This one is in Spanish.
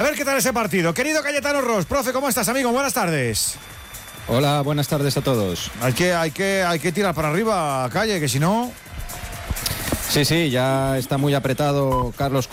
ver qué tal ese partido. Querido Cayetano Ros, profe, ¿cómo estás, amigo? Buenas tardes. Hola, buenas tardes a todos. Hay que tirar para arriba, Calle, que si no... Sí, ya está muy apretado Carlos